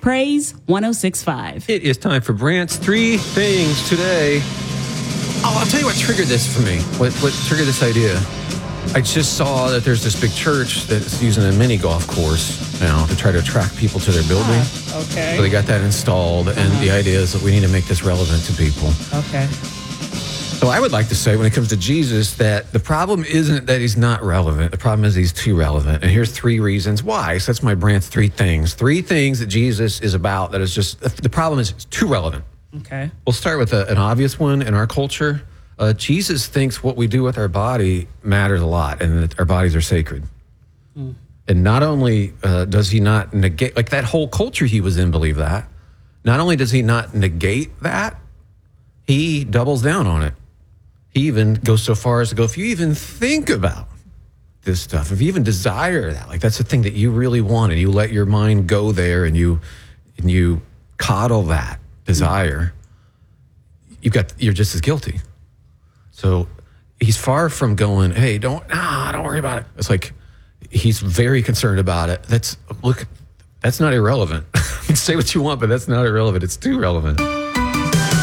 Praise 106.5. It is time for Brant's Three Things today. Oh, I'll tell you what triggered this for me. What triggered this idea? I just saw that there's this big church that's using a mini golf course now to try to attract people to their building. Okay. So they got that installed, and the idea is that we need to make this relevant to people. Okay. So I would like to say, when it comes to Jesus, that the problem isn't that he's not relevant. The problem is he's too relevant. And here's three reasons why. So that's my Brant's Three Things. Three things that Jesus is about that is just, the problem is it's too relevant. Okay. We'll start with an obvious one in our culture. Jesus thinks what we do with our body matters a lot, and that our bodies are sacred. And not only does he not negate, like that whole culture he was in believed that, not only does he not negate that, he doubles down on it. He even goes so far as to go, if you even think about this stuff, if you even desire that, like that's the thing that you really want, and you let your mind go there and you coddle that desire, you're just as guilty. So he's far from going, hey, don't worry about it. It's like he's very concerned about it. That's not irrelevant. Say what you want, but that's not irrelevant. It's too relevant.